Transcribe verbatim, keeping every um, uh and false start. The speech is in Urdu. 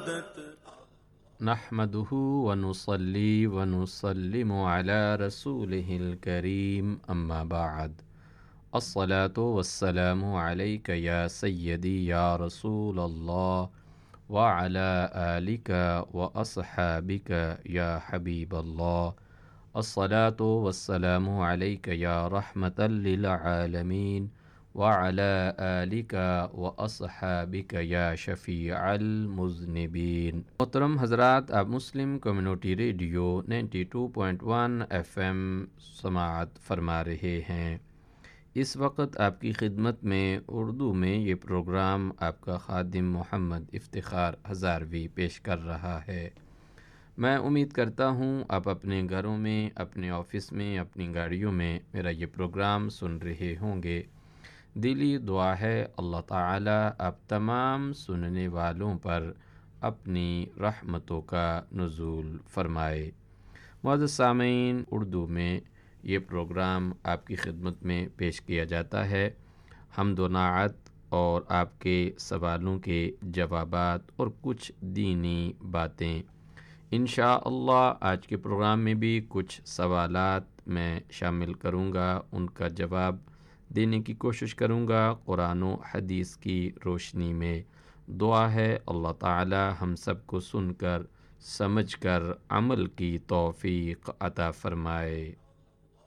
نحمده ونصلي ونسلم على رسوله الكريم اما بعد الصلاة والسلام عليك يا سيدي يا رسول الله وعلى آلك وأصحابك يا حبيب الله الصلاة والسلام عليك يا رحمة للعالمين وعلى آلك وأصحابك يا شفيع المذنبين۔ محترم حضرات، آپ مسلم community radio ninety two point one F M سماعت فرما رہے ہیں۔ اس وقت آپ کی خدمت میں اردو میں یہ پروگرام آپ کا خادم محمد افتخار ہزاروی پیش کر رہا ہے۔ میں امید کرتا ہوں آپ اپنے گھروں میں، اپنے آفس میں، اپنی گاڑیوں میں میرا یہ پروگرام سن رہے ہوں گے۔ دلی دعا ہے اللہ تعالیٰ آپ تمام سننے والوں پر اپنی رحمتوں کا نزول فرمائے۔ معزز سامعین، اردو میں یہ پروگرام آپ کی خدمت میں پیش کیا جاتا ہے۔ حمد و نعت اور آپ کے سوالوں کے جوابات اور کچھ دینی باتیں۔ انشاءاللہ آج کے پروگرام میں بھی کچھ سوالات میں شامل کروں گا، ان کا جواب دینے کی کوشش کروں گا قرآن و حدیث کی روشنی میں۔ دعا ہے اللہ تعالی ہم سب کو سن کر، سمجھ کر عمل کی توفیق عطا فرمائے۔